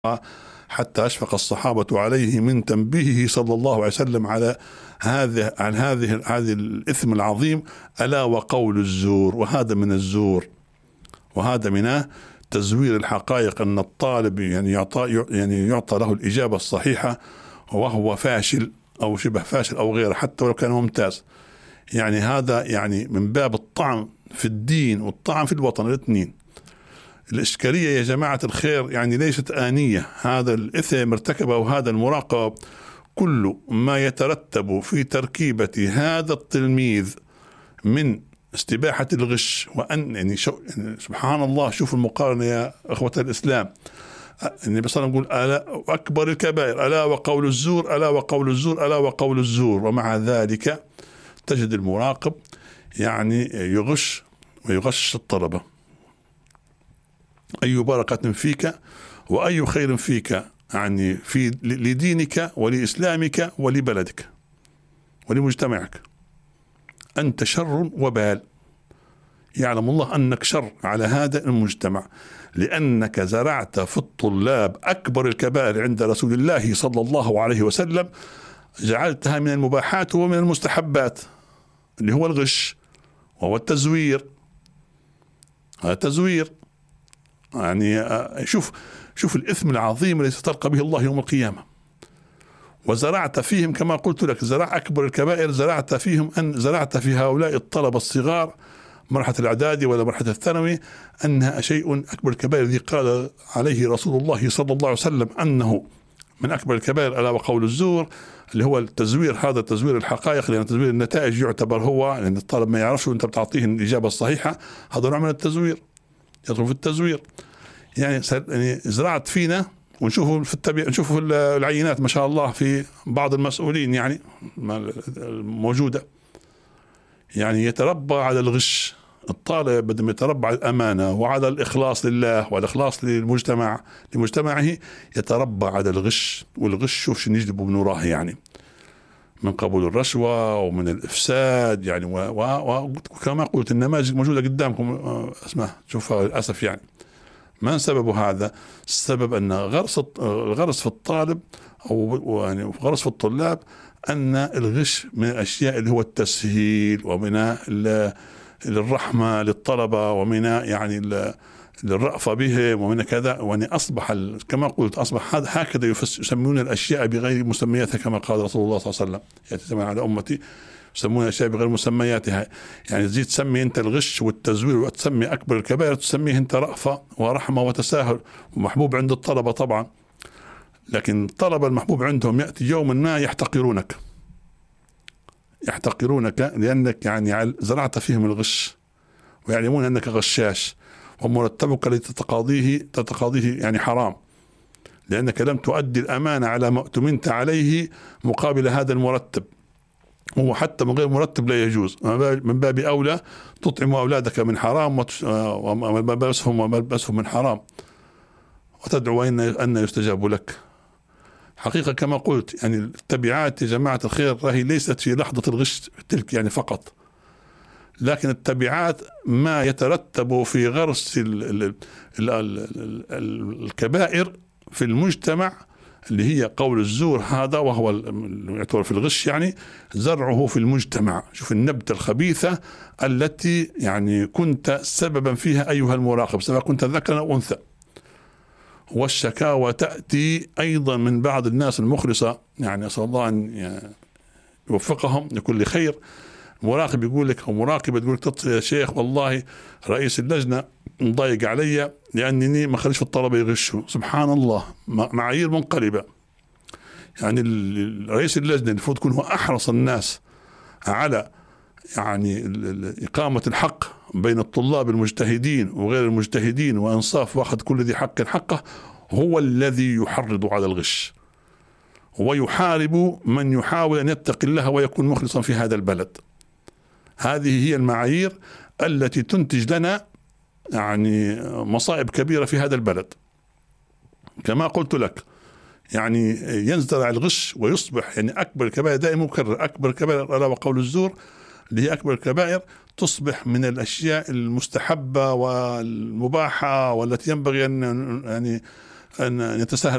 حتى أشفق الصحابة عليه من تنبيهه صلى الله عليه وسلم على هذه الإثم العظيم، ألا وقول الزور. وهذا من الزور، وهذا من تزوير الحقائق، أن الطالب يعطى له الإجابة الصحيحة وهو فاشل أو شبه فاشل أو غيره، حتى ولو كان ممتاز. هذا من باب الطعن في الدين والطعن في الوطن الاثنين. الإشكالية يا جماعة الخير ليست آنية. هذا الإثم ارتكبه هذا المراقب، كل ما يترتب في تركيبة هذا التلميذ من استباحة الغش، وأن سبحان الله، شوف المقارنة يا أخوة الإسلام. النبي صلى الله عليه وسلم يقول: ألا أكبر الكبائر ألا وقول الزور، ألا وقول الزور، ألا وقول الزور. ومع ذلك تجد المراقب يغش ويغش الطلبة. أي بركة فيك وأي خير فيك في لدينك ولإسلامك ولبلدك ولمجتمعك. أنت شر وبال، يعلم الله أنك شر على هذا المجتمع، لأنك زرعت في الطلاب أكبر الكبائر عند رسول الله صلى الله عليه وسلم، جعلتها من المباحات ومن المستحبات، اللي هو الغش وهو التزوير. هذا تزوير. شوف الإثم العظيم الذي ستلقى به الله يوم القيامة. وزرعت فيهم كما قلت لك، أكبر الكبائر زرعت فيهم، أن زرعت في هؤلاء الطلبة الصغار مرحلة الإعدادي ولا مرحلة الثانوي أنها شيء أكبر الكبائر، الذي قال عليه رسول الله صلى الله عليه وسلم أنه من أكبر الكبائر ألا وقول الزور، اللي هو التزوير. هذا تزوير الحقائق، لأن تزوير النتائج يعتبر هو، لأن الطالب ما يعرفش وأنت بتعطيه الإجابة الصحيحة، هذا نوع من التزوير، يدخل في التزوير. زرعت فينا، ونشوفه نشوفه في العينات ما شاء الله في بعض المسؤولين موجودة، يتربى على الغش. الطالب بدل ما يتربى على الأمانة وعلى الإخلاص لله والإخلاص لمجتمعه، يتربى على الغش. والغش شوف شو نجلبه من وراه، من قبول الرشوة ومن الإفساد، وكما قلت النماذج موجودة قدامكم، اسمها تشوفها للأسف. ما سبب هذا؟ السبب أن الغرس في الطالب أو غرس في الطلاب أن الغش من الأشياء اللي هو التسهيل، ومن الرحمة للطلبة، ومن الرأفة بهم، ومن كذا. أصبح كما قلت أصبح هكذا يسمون الأشياء بغير مسمياتها، كما قال رسول الله صلى الله عليه وسلم: يتسمى على أمتي يسمون الأشياء بغير مسمياتها. تزيد تسمي أنت الغش والتزوير وتسمي أكبر الكبائر، تسميه أنت رأفة ورحمة وتساهل، ومحبوب عند الطلبة طبعا. لكن الطلبة المحبوب عندهم يأتي يوم ما يحتقرونك لأنك زرعت فيهم الغش، ويعلمون أنك غشاش، ومرتبك تتقاضيه حرام، لأنك لم تؤدي الأمانة على ما اؤتمنت عليه مقابل هذا المرتب. هو حتى من غير مرتب لا يجوز، من باب أولى تطعم أولادك من حرام وملبسهم من حرام، وتدعو أن يستجاب لك. حقيقة كما قلت التبعات يا جماعة الخير هي ليست في لحظة الغش تلك فقط، لكن التبعات ما يترتب في غرس الكبائر في المجتمع، اللي هي قول الزور هذا، وهو يعتبر في الغش زرعه في المجتمع. شوف النبتة الخبيثة التي كنت سببا فيها أيها المراقب، سواء كنت ذكرا أو أنثى. والشكاوى تأتي أيضا من بعض الناس المخلصة، أسأل الله أن يوفقهم لكل خير. مراقب يقول لك أو مراقبة تقول لك: يا شيخ والله رئيس اللجنة مضايق علي لأنني ما خليش الطلبة يغشوا. سبحان الله، معايير منقلبة. رئيس اللجنة المفروض يكون هو أحرص الناس على إقامة الحق بين الطلاب المجتهدين وغير المجتهدين، وإنصاف واخذ كل ذي حق حقه. هو الذي يحرض على الغش ويحارب من يحاول أن يتقي الله ويكون مخلصا في هذا البلد. هذه هي المعايير التي تنتج لنا مصائب كبيرة في هذا البلد. كما قلت لك ينزرع الغش ويصبح أكبر الكبائر، دائما مكرر، أكبر الكبائر ألا وقول الزور، اللي هي أكبر الكبائر، تصبح من الأشياء المستحبة والمباحة، والتي ينبغي أن أن يتساهل